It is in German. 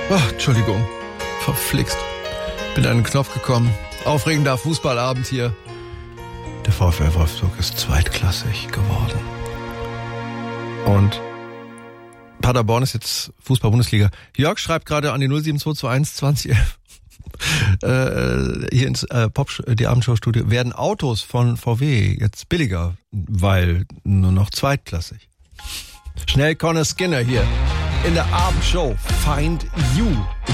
Ach, Entschuldigung. Verflixt. Bin an den Knopf gekommen. Aufregender Fußballabend hier. Der VfL Wolfsburg ist zweitklassig geworden. Und Paderborn ist jetzt Fußball-Bundesliga. Jörg schreibt gerade an die 07221 hier ins die Abendshow-Studio. Werden Autos von VW jetzt billiger, weil nur noch zweitklassig. Schnell Conor Skinner hier in der Abendshow. Find You.